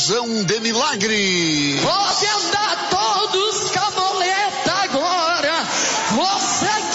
de milagre. Pode andar todos com a boleta agora. Você